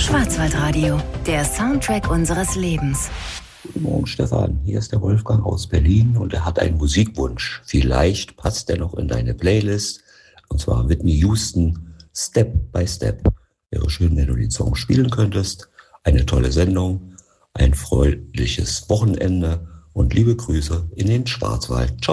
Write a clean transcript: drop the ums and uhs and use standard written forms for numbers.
Schwarzwaldradio, der Soundtrack unseres Lebens. Guten Morgen, Stefan. Hier ist der Wolfgang aus Berlin und er hat einen Musikwunsch. Vielleicht passt der noch in deine Playlist. Und zwar Whitney Houston, Step by Step. Wäre schön, wenn du den Song spielen könntest. Eine tolle Sendung, ein fröhliches Wochenende und liebe Grüße in den Schwarzwald. Ciao.